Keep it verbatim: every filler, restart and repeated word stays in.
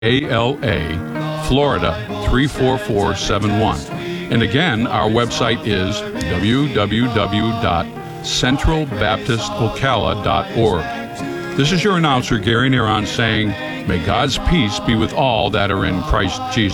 A L A, Florida three four four seven one. And again, our website is w w w dot central baptist ocala dot org. This is your announcer, Gary Neron, saying, may God's peace be with all that are in Christ Jesus.